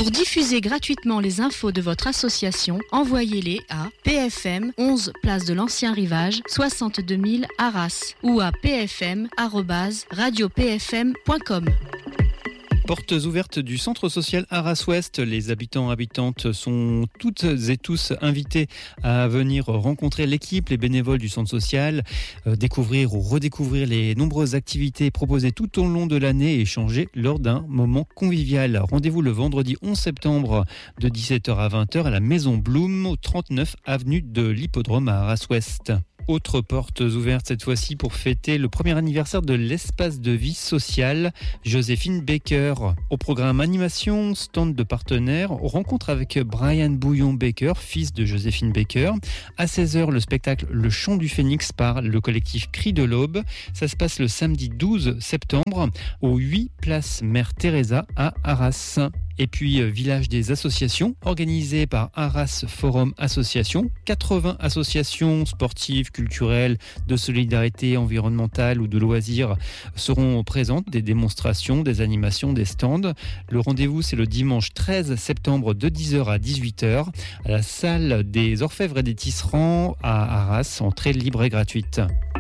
Pour diffuser gratuitement les infos de votre association, envoyez-les à PFM 11 place de l'Ancien Rivage 62 000 Arras ou à pfm@radiopfm.com. Portes ouvertes du centre social Arras-Ouest. Les habitantes sont toutes et tous invités à venir rencontrer l'équipe, les bénévoles du centre social, découvrir ou redécouvrir les nombreuses activités proposées tout au long de l'année et échanger lors d'un moment convivial. Rendez-vous le vendredi 11 septembre de 17h à 20h à la Maison Bloom au 39 avenue de l'Hippodrome à Arras-Ouest. Autres portes ouvertes cette fois-ci pour fêter le premier anniversaire de l'espace de vie sociale Joséphine Baker. Au programme animation, stand de partenaires, rencontre avec Brian Bouillon-Baker, fils de Joséphine Baker. À 16h, le spectacle Le Chant du Phénix par le collectif Cri de l'Aube. Ça se passe le samedi 12 septembre au 8 place Mère Teresa à Arras. Et puis, village des associations, organisé par Arras Forum Association. 80 associations sportives, culturelles, de solidarité environnementale ou de loisirs seront présentes. Des démonstrations, des animations, des stands. Le rendez-vous, c'est le dimanche 13 septembre de 10h à 18h à la salle des Orfèvres et des Tisserands à Arras, entrée libre et gratuite.